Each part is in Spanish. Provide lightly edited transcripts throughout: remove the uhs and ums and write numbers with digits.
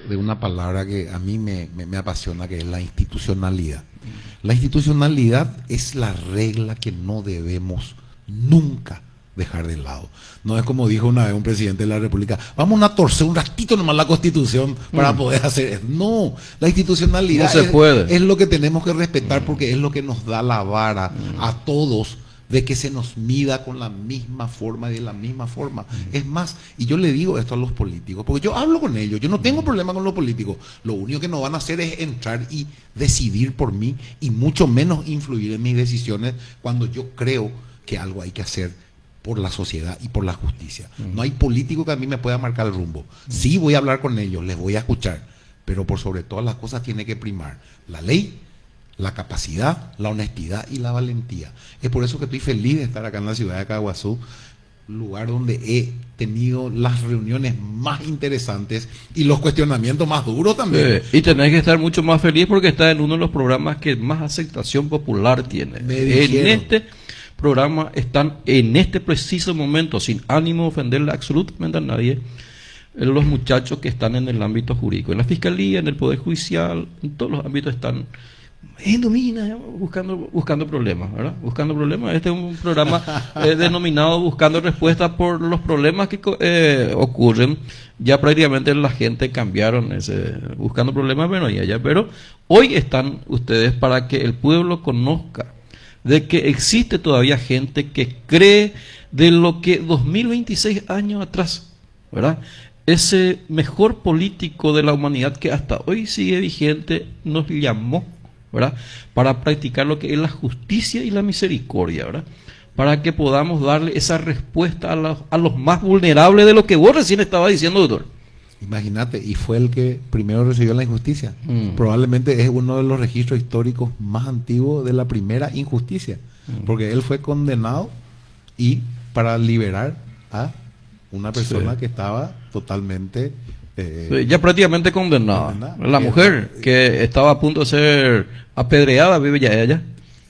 de una palabra que a mí me apasiona, que es la institucionalidad. La institucionalidad es la regla que no debemos nunca dejar de lado. No es como dijo una vez un presidente de la República, vamos a torcer un ratito nomás la Constitución para poder hacer eso. No, la institucionalidad no se puede. Es lo que tenemos que respetar porque es lo que nos da la vara a todos de que se nos mida con la misma forma y de la misma forma. Es más, y yo le digo esto a los políticos, porque yo hablo con ellos, yo no tengo problema con los políticos, lo único que no van a hacer es entrar y decidir por mí y mucho menos influir en mis decisiones cuando yo creo que algo hay que hacer por la sociedad y por la justicia. No hay político que a mí me pueda marcar el rumbo. Sí voy a hablar con ellos, les voy a escuchar, pero por sobre todas las cosas tiene que primar la ley, la capacidad, la honestidad y la valentía. Es por eso que estoy feliz de estar acá en la ciudad de Caguazú, lugar donde he tenido las reuniones más interesantes y los cuestionamientos más duros también. Y tenés que estar mucho más feliz porque está en uno de los programas que más aceptación popular tiene. En este programa están en este preciso momento, sin ánimo de ofenderle absolutamente a nadie, los muchachos que están en el ámbito jurídico, en la fiscalía, en el poder judicial, en todos los ámbitos están buscando problemas, ¿verdad? Buscando problemas. Este es un programa denominado Buscando Respuestas por los problemas que ocurren. Ya prácticamente la gente cambiaron ese buscando problemas, bueno, y allá, pero hoy están ustedes para que el pueblo conozca de que existe todavía gente que cree de lo que 2026 años atrás, ¿verdad? Ese mejor político de la humanidad que hasta hoy sigue vigente nos llamó, ¿verdad? Para practicar lo que es la justicia y la misericordia, ¿verdad? Para que podamos darle esa respuesta a los más vulnerables de lo que vos recién estabas diciendo, doctor. Imagínate, y fue el que primero recibió la injusticia. Probablemente es uno de los registros históricos más antiguos de la primera injusticia, porque él fue condenado y para liberar a una persona que estaba totalmente ya prácticamente condenada. La mujer que estaba a punto de ser apedreada, vive ya ella.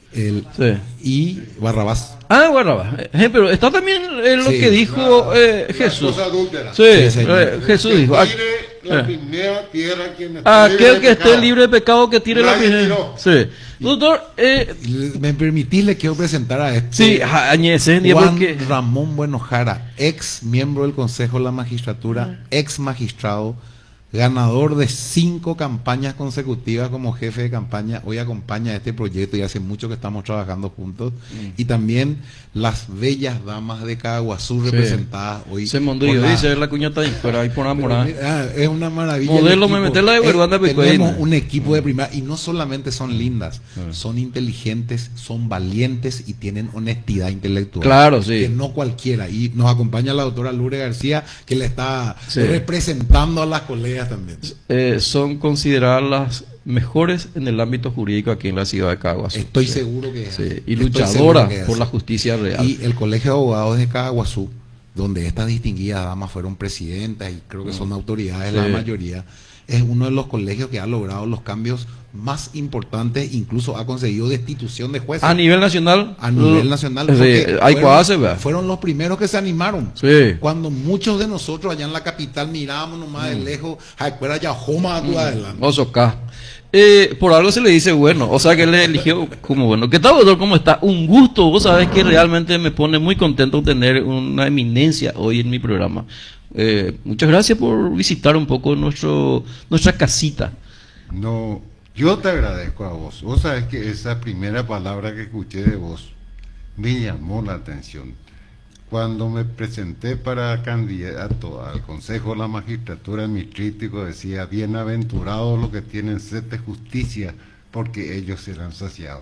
Y Barrabás. Ah, Barrabás. Pero está también lo que dijo Jesús. Jesús dijo: la primera piedra aquel que esté libre de pecado que tire la primera. Doctor, me permitís, le quiero presentar a Juan Ramón Bueno Jara, ex miembro del Consejo de la Magistratura, ex magistrado, ganador de 5 campañas consecutivas como jefe de campaña. Hoy acompaña este proyecto y hace mucho que estamos trabajando juntos. Y también las bellas damas de Caguazú representadas hoy. Se mondillo, dice la cuñata de fuera ahí por amor. Es una maravilla. Modelo me meterla de vergüenza. Tenemos un equipo de primera y no solamente son lindas, son inteligentes, son valientes y tienen honestidad intelectual. Claro, sí. Que no cualquiera. Y nos acompaña la doctora Lourdes García, que le está representando a las colegas también. Son consideradas las mejores en el ámbito jurídico aquí en la ciudad de Caguazú. Estoy seguro que es. Y luchadoras por la justicia real. Y el Colegio de Abogados de Caguazú, donde estas distinguidas damas fueron presidentas y creo que son autoridades la mayoría, es uno de los colegios que ha logrado los cambios más importantes, incluso ha conseguido destitución de jueces. A nivel nacional. A nivel nacional. Fueron los primeros que se animaron. Cuando muchos de nosotros allá en la capital mirábamos nomás de lejos, por algo se le dice bueno, o sea que le eligió como bueno. ¿Qué tal, doctor? ¿Cómo está? Un gusto. Vos sabés que realmente me pone muy contento tener una eminencia hoy en mi programa. Muchas gracias por visitar un poco nuestra casita. No, yo te agradezco a vos. Vos sabés que esa primera palabra que escuché de vos me llamó la atención. Cuando me presenté para candidato al Consejo de la Magistratura, mi crítico decía: bienaventurados los que tienen sed de justicia, porque ellos serán saciados.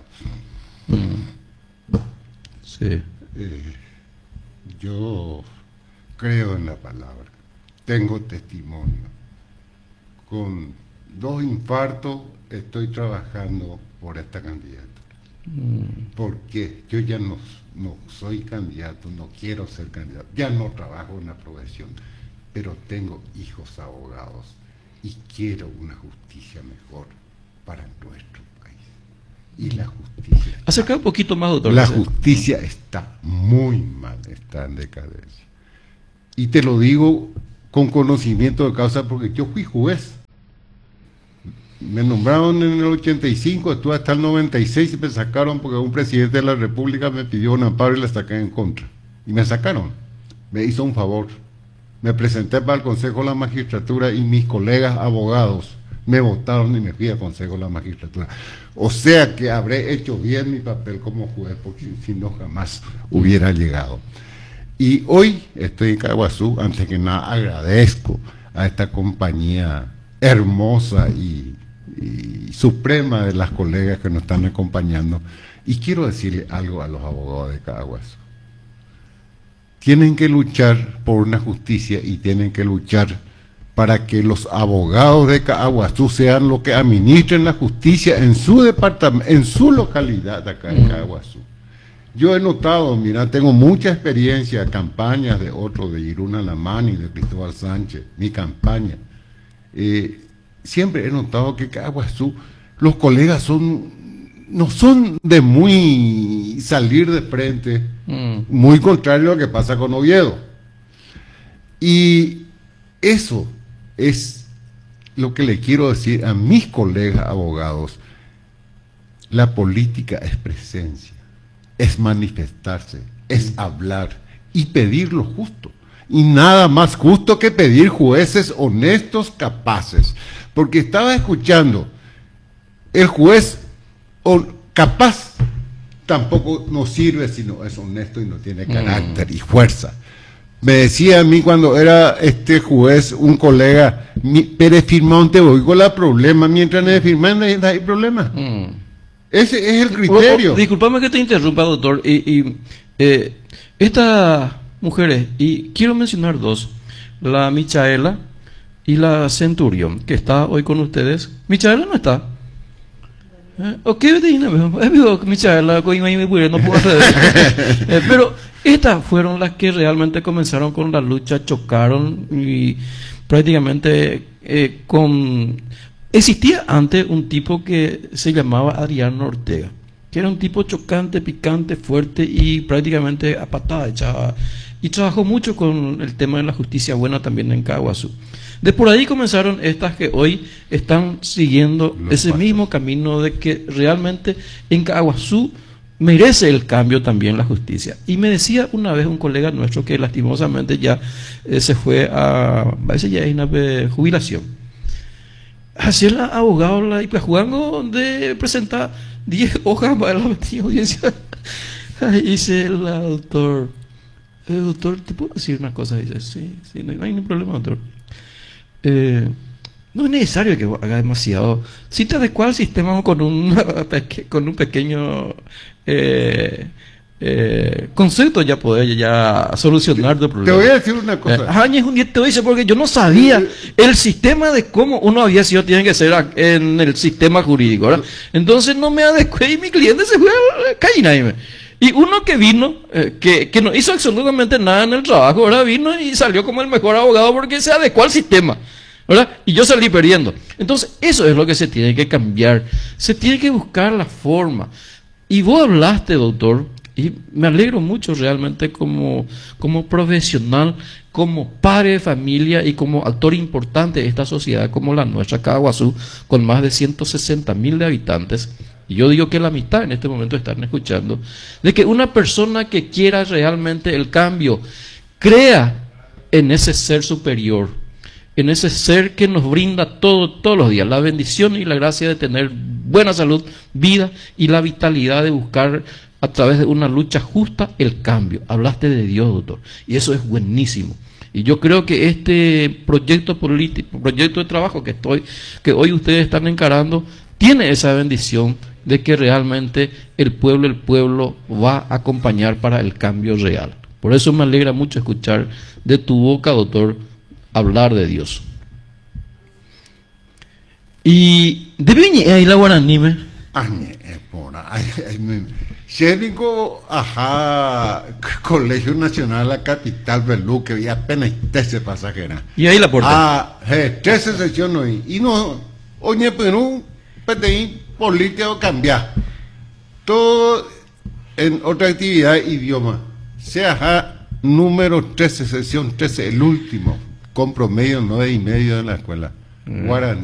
Yo creo en la palabra, tengo testimonio. Con 2 infartos estoy trabajando por esta candidatura. Porque yo ya no soy candidato, no quiero ser candidato, ya no trabajo en la profesión, pero tengo hijos abogados y quiero una justicia mejor para nuestro país. Y la justicia... Acerca un poquito más, doctor. La justicia está muy mal, está en decadencia. Y te lo digo con conocimiento de causa porque yo fui juez Me nombraron en el 85, estuve hasta el 96 y me sacaron porque un presidente de la República me pidió un amparo y le saqué en contra. Y me sacaron. Me hizo un favor. Me presenté para el Consejo de la Magistratura y mis colegas abogados me votaron y me fui al Consejo de la Magistratura. O sea que habré hecho bien mi papel como juez, porque si no jamás hubiera llegado. Y hoy estoy en Caguazú. Antes que nada agradezco a esta compañía hermosa y suprema de las colegas que nos están acompañando. Y quiero decirle algo a los abogados de Caguazú. Tienen que luchar por una justicia y tienen que luchar para que los abogados de Caguazú sean los que administren la justicia en su departamento, en su localidad acá en Caguazú. Yo he notado, mira, tengo mucha experiencia, campañas de otros, de Iruna Lamani, de Cristóbal Sánchez, mi campaña. Siempre he notado que Caguazú, los colegas no son de muy salir de frente, muy contrario a lo que pasa con Oviedo. Y eso es lo que le quiero decir a mis colegas abogados. La política es presencia, es manifestarse, es hablar y pedir lo justo. Y nada más justo que pedir jueces honestos, capaces. Porque estaba escuchando, el juez capaz tampoco nos sirve si no es honesto y no tiene carácter y fuerza. Me decía a mí cuando era este juez, un colega, pero firmón te voy con la problema, mientras no firman no hay problema. Ese es el criterio. Disculpame que te interrumpa, doctor. Estas mujeres, y quiero mencionar dos, la Michaela y la Centurión, que está hoy con ustedes. Michaela no está. ¿O qué dije? Michaela, no puedo hacer. Pero estas fueron las que realmente comenzaron con la lucha, chocaron y prácticamente existía antes un tipo que se llamaba Adriano Ortega, que era un tipo chocante, picante, fuerte y prácticamente a patada echaba. Y trabajó mucho con el tema de la justicia buena también en Caguazú. De por ahí comenzaron estas que hoy están siguiendo ese mismo camino de que realmente en Caguazú merece el cambio también la justicia. Y me decía una vez un colega nuestro que lastimosamente ya se fue a veces ya es una jubilación. Así el abogado la y jugando de presentar 10 hojas para la audiencia. Dice el doctor, ¿te puedo decir una cosa? Dice, sí, no hay ningún problema, doctor. No es necesario que haga demasiado. Si te adecuas al sistema con un pequeño concepto, ya podés ya solucionar tu problema. Te voy a decir una cosa. Áñez un día te dice porque yo no sabía el sistema de cómo uno había sido, tiene que ser en el sistema jurídico, ¿verdad? Entonces no me adecué y mi cliente se fue a Cainaime. Y uno que vino, que no hizo absolutamente nada en el trabajo, ¿verdad? Vino y salió como el mejor abogado porque se adecuó al sistema, ¿verdad? Y yo salí perdiendo. Entonces, eso es lo que se tiene que cambiar. Se tiene que buscar la forma. Y vos hablaste, doctor, y me alegro mucho realmente como profesional, como padre de familia y como actor importante de esta sociedad como la nuestra, Caguazú, con más de 160.000 de habitantes. Y yo digo que la mitad en este momento están escuchando, de que una persona que quiera realmente el cambio, crea en ese ser superior, en ese ser que nos brinda todos los días, la bendición y la gracia de tener buena salud, vida y la vitalidad de buscar a través de una lucha justa el cambio. Hablaste de Dios, doctor, y eso es buenísimo. Y yo creo que este proyecto político, proyecto de trabajo que hoy ustedes están encarando, tiene esa bendición de que realmente el pueblo va a acompañar para el cambio real. Por eso me alegra mucho escuchar de tu boca, doctor, hablar de Dios. Y de viñe ahí la guaranime. Chénico, Colegio Nacional la capital Belú, que había apenas 13 pasajeras. Y ahí la puerta. 13 secciones hoy. Y no, oye, pero PTI político cambiar. Todo en otra actividad, idioma. Sea número 13, sección 13, el último, con promedio 9,5 en la escuela. Guaraní.